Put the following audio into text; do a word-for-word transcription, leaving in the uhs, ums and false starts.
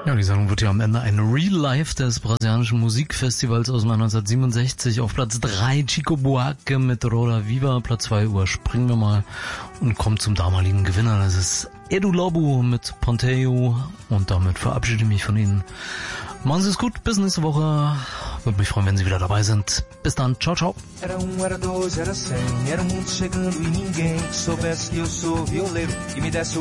Ja, die Sendung wird ja am Ende ein Real Life des brasilianischen Musikfestivals aus neunzehnhundertsiebenundsechzig. Auf Platz drei Chico Buarque mit Roda Viva. Platz zwei überspringen wir mal und kommen zum damaligen Gewinner. Das ist Edu Lobo mit Ponteio. Und damit verabschiede ich mich von Ihnen. Machen Sie es gut, bis nächste Woche. Würde mich freuen, wenn Sie wieder dabei sind. Bis dann, ciao, ciao. Era um, era dois, era cem, era um mundo chegando e ninguém que soubesse que eu sou violeiro e me desse o